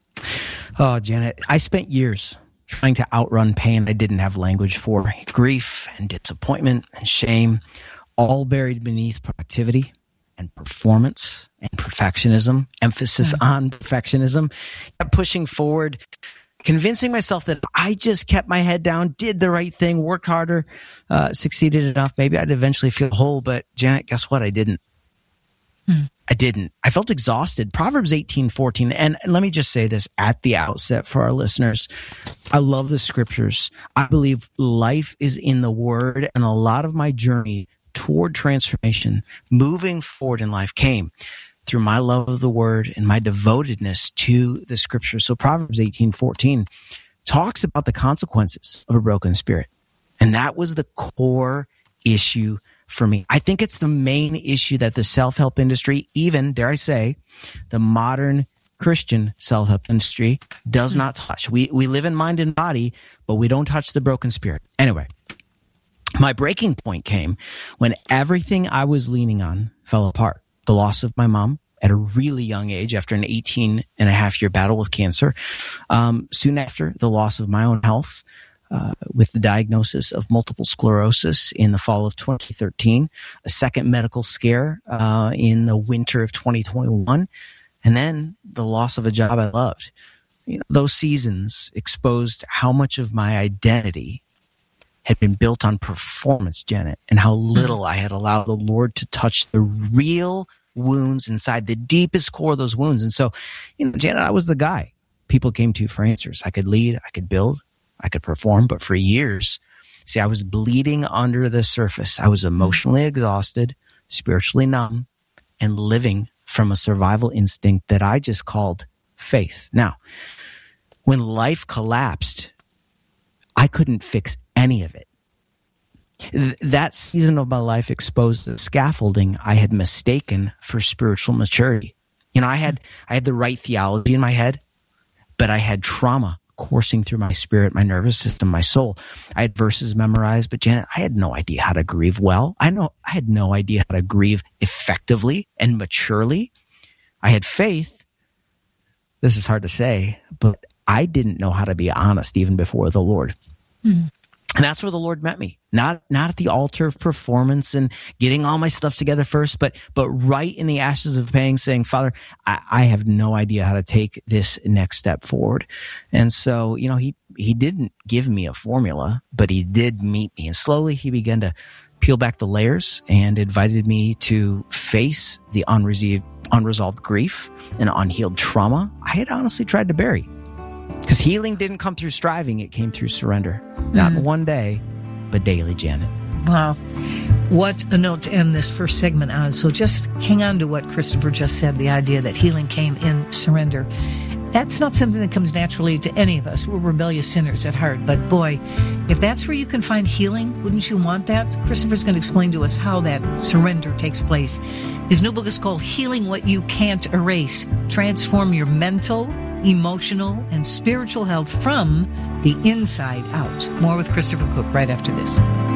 Oh, Janet, I spent years trying to outrun pain I didn't have language for. Grief and disappointment and shame, all buried beneath productivity and performance and perfectionism, emphasis mm-hmm. on perfectionism, kept pushing forward, convincing myself that if I just kept my head down, did the right thing, worked harder, uh, succeeded enough, maybe I'd eventually feel whole. But Janet, guess what? I didn't. Hmm. I didn't. I felt exhausted. Proverbs eighteen fourteen. And let me just say this at the outset for our listeners. I love the scriptures. I believe life is in the word, and a lot of my journey toward transformation, moving forward in life, came through my love of the word and my devotedness to the scriptures. So Proverbs eighteen fourteen talks about the consequences of a broken spirit. And that was the core issue for me. I think it's the main issue that the self-help industry, even, dare I say, the modern Christian self-help industry does not touch. We we live in mind and body, but we don't touch the broken spirit. Anyway, my breaking point came when everything I was leaning on fell apart. The loss of my mom at a really young age after an eighteen and a half year battle with cancer. Um, soon after, the loss of my own health. Uh, with the diagnosis of multiple sclerosis in the fall of twenty thirteen, a second medical scare uh, in the winter of twenty twenty-one, and then the loss of a job I loved. You know, those seasons exposed how much of my identity had been built on performance, Janet, and how little I had allowed the Lord to touch the real wounds inside, the deepest core of those wounds. And so, you know, Janet, I was the guy people came to for answers. I could lead, I could build, I could perform, but for years, see, I was bleeding under the surface. I was emotionally exhausted, spiritually numb, and living from a survival instinct that I just called faith. Now, when life collapsed, I couldn't fix any of it. Th- that season of my life exposed the scaffolding I had mistaken for spiritual maturity. You know, I had I had the right theology in my head, but I had trauma coursing through my spirit, my nervous system, my soul. I had verses memorized, but Janet, I had no idea how to grieve well. I know I had no idea how to grieve effectively and maturely. I had faith. This is hard to say, but I didn't know how to be honest even before the Lord. Mm-hmm. And that's where the Lord met me. Not not at the altar of performance and getting all my stuff together first, but but right in the ashes of pain, saying, Father, I, I have no idea how to take this next step forward. And so, you know, he he didn't give me a formula, but he did meet me. And slowly he began to peel back the layers and invited me to face the unresolved, unresolved grief and unhealed trauma I had honestly tried to bury. Because healing didn't come through striving, it came through surrender. Not in one day, but daily, Janet. Wow. What a note to end this first segment on. So just hang on to what Christopher just said, the idea that healing came in surrender. That's not something that comes naturally to any of us. We're rebellious sinners at heart. But boy, if that's where you can find healing, wouldn't you want that? Christopher's going to explain to us how that surrender takes place. His new book is called Healing What You Can't Erase. Transform your mental, emotional, and spiritual health from the inside out. More with Christopher Cook right after this.